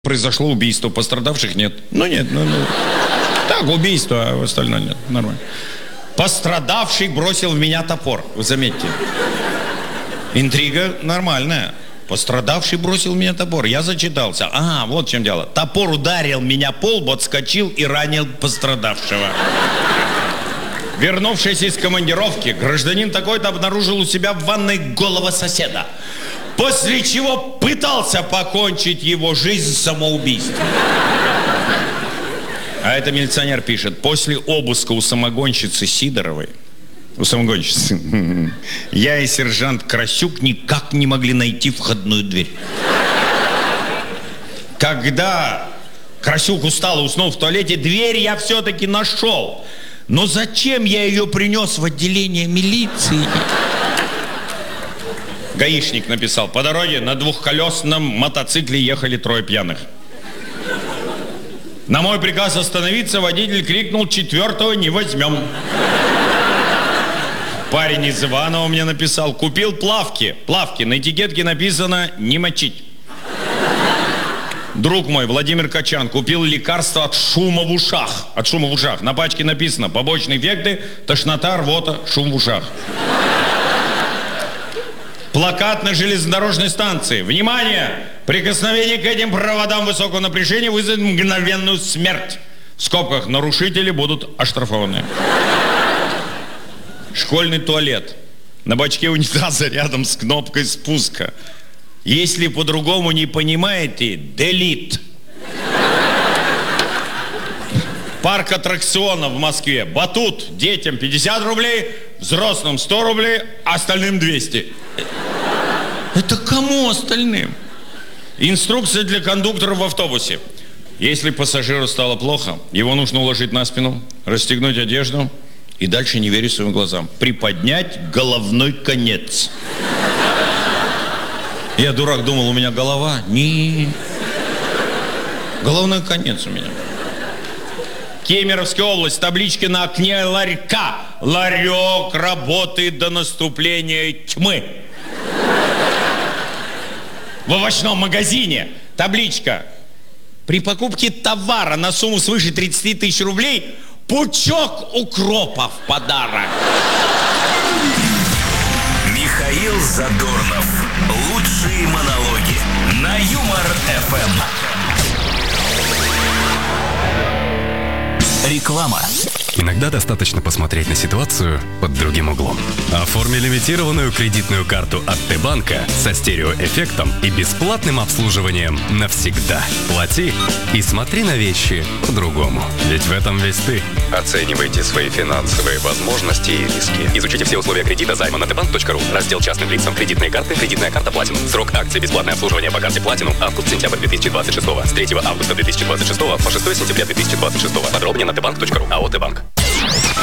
Произошло убийство, пострадавших нет. Нет. Так, убийство, а остальное нет. Нормально. Пострадавший бросил в меня топор. Вы заметьте. Интрига нормальная. Пострадавший бросил в меня топор. Я зачитался. Ага, вот в чем дело. Топор ударил меня по лбу, отскочил и ранил пострадавшего. Вернувшись из командировки, гражданин такой-то обнаружил у себя в ванной голого соседа. После чего пытался покончить его жизнь самоубийством. А это милиционер пишет. После обыска у самогонщицы Сидоровой, я и сержант Красюк никак не могли найти входную дверь. Когда Красюк устал и уснул в туалете, дверь я все-таки нашел. Но зачем я ее принес в отделение милиции? Гаишник написал. По дороге на двухколесном мотоцикле ехали трое пьяных. На мой приказ остановиться водитель крикнул: четвертого не возьмем. Парень из Иванова мне написал. Купил плавки. На этикетке написано «не мочить». Друг мой, Владимир Качан, купил лекарство от шума в ушах. На пачке написано: побочные эффекты, тошнота, рвота, шум в ушах. Плакат на железнодорожной станции. Внимание! Прикосновение к этим проводам высокого напряжения вызовет мгновенную смерть. В скобках: нарушители будут оштрафованы. Школьный туалет. На бачке унитаза рядом с кнопкой спуска. Если по-другому не понимаете, delete. Парк аттракционов в Москве. Батут детям 50 рублей, взрослым 100 рублей, остальным 200. Это кому остальным? Инструкция для кондуктора в автобусе. Если пассажиру стало плохо, его нужно уложить на спину, расстегнуть одежду и дальше не верить своим глазам. Приподнять головной конец. Я, дурак, думал, у меня голова. Не. Головной конец у меня. Кемеровская область. Таблички на окне ларька. Ларек работает до наступления тьмы. В овощном магазине табличка. При покупке товара на сумму свыше 30 тысяч рублей пучок укропа в подарок. Михаил Задорнов. Лучшие монологи на Юмор-ФМ. Реклама. Иногда достаточно посмотреть на ситуацию под другим углом. Оформи лимитированную кредитную карту от Т-банка со стереоэффектом и бесплатным обслуживанием навсегда. Плати и смотри на вещи по-другому. Ведь в этом весь ты. Оценивайте свои финансовые возможности и риски. Изучите все условия кредита займа на tbank.ru. Раздел частным лицам. Кредитные карты. Кредитная карта Platinum. Срок акции бесплатное обслуживание по карте Platinum. Август-сентябрь 2026. С 3 августа 2026 по 6 сентября 2026. Подробнее на tbank.ru. АО «Т-банк».